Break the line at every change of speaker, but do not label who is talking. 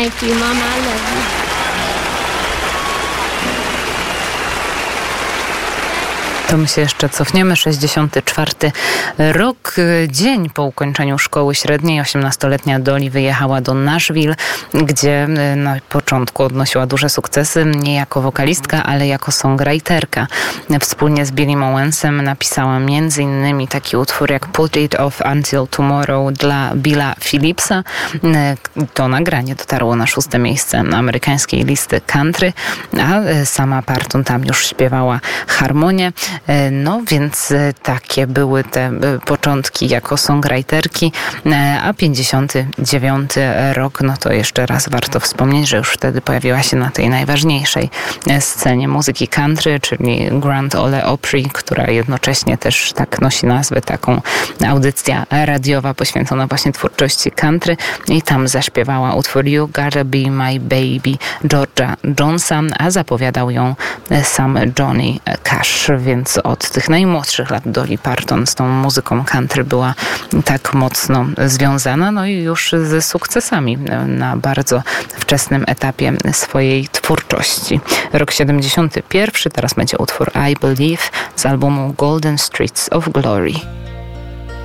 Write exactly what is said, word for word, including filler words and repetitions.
Thank you, Mama. I love you.
To my się jeszcze cofniemy. sześćdziesiąty czwarty rok, dzień po ukończeniu szkoły średniej. osiemnastoletnia Dolly wyjechała do Nashville, gdzie na początku odnosiła duże sukcesy, nie jako wokalistka, ale jako songwriterka. Wspólnie z Billym Owensem napisała między innymi taki utwór jak Put It Off Until Tomorrow dla Billa Phillipsa. To nagranie dotarło na szóste miejsce amerykańskiej listy country, a sama Parton tam już śpiewała harmonię. No więc takie były te początki jako songwriterki, a pięćdziesiąty dziewiąty rok, no to jeszcze raz warto wspomnieć, że już wtedy pojawiła się na tej najważniejszej scenie muzyki country, czyli Grand Ole Opry, która jednocześnie też tak nosi nazwę, taką audycja radiowa poświęcona właśnie twórczości country, i tam zaśpiewała utwór You Gotta Be My Baby George'a Jonesa, a zapowiadał ją sam Johnny Cash, więc od tych najmłodszych lat Dolly Parton z tą muzyką country była tak mocno związana, no i już ze sukcesami na bardzo wczesnym etapie swojej twórczości. Rok siedemdziesiąty pierwszy, teraz będzie utwór I Believe z albumu Golden Streets of Glory.